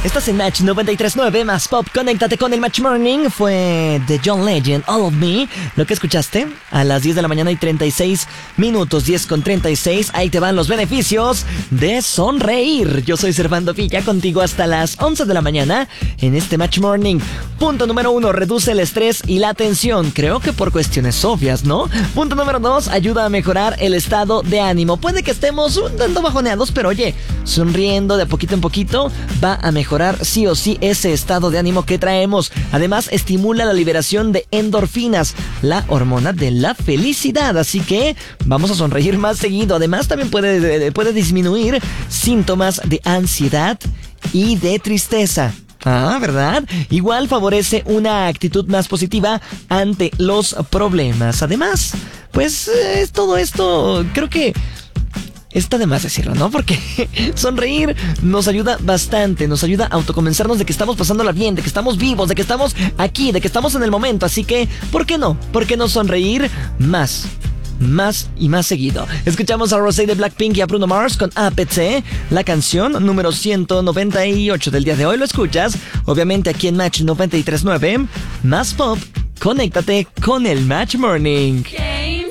Estás en Match 93.9 más Pop. Conéctate con el Match Morning. Fue de John Legend, All of Me. Lo que escuchaste a las 10 de la mañana y 36 minutos, 10:36. Ahí te van los beneficios de sonreír. Yo soy Servando Villa, contigo hasta las 11 de la mañana en este Match Morning. Punto número 1, reduce el estrés y la tensión. Creo que por cuestiones obvias, ¿no? Punto número 2, ayuda a mejorar el estado de ánimo. Puede que estemos un tanto bajoneados, pero oye, sonriendo de poquito en poquito va a mejorar sí o sí ese estado de ánimo que traemos. Además, estimula la liberación de endorfinas, la hormona de la felicidad. Así que vamos a sonreír más seguido. Además, también puede disminuir síntomas de ansiedad y de tristeza. Ah, ¿verdad? Igual favorece una actitud más positiva ante los problemas. Además, pues todo esto creo que está de más decirlo, ¿no? Porque sonreír nos ayuda bastante, nos ayuda a autoconvencernos de que estamos pasándola bien, de que estamos vivos, de que estamos aquí, de que estamos en el momento. Así que, ¿por qué no? ¿Por qué no sonreír más y más seguido? Escuchamos a Rosé de Blackpink y a Bruno Mars con APC, la canción número 198 del día de hoy. Lo escuchas, obviamente, aquí en Match 93.9, más Pop. Conéctate con el Match Morning.